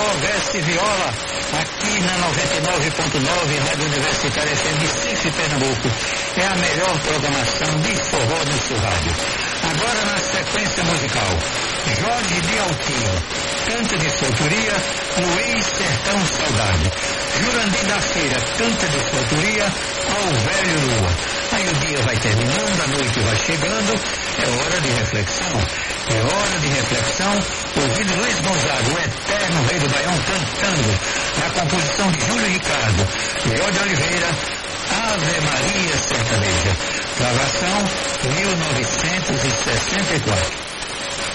Veste Viola, aqui na 99.9, Rádio Universitária FM de Recife, Pernambuco. É a melhor programação de forró no seu rádio. Agora na sequência musical, Jorge de Altinho, canta de sua autoria, Luiz Sertão Saudade. Jurandir da Feira, canta de sua autoria, Ao Velho Lua. Aí o dia vai terminando, a noite vai chegando, é hora de reflexão. É hora de reflexão, ouvindo Luiz Gonzaga, o eterno rei do Baião, cantando, na composição de Júlio Ricardo, Leó de Oliveira, Ave Maria Sertaneja. Gravação 1964.